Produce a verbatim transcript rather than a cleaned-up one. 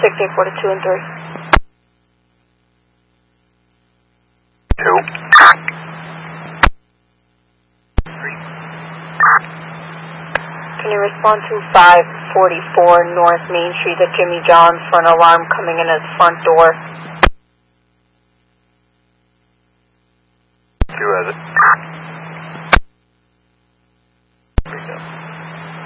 six eight four to two and three. Two. Can you respond to five forty-four North Main Street at Jimmy John's for an alarm coming in his front door?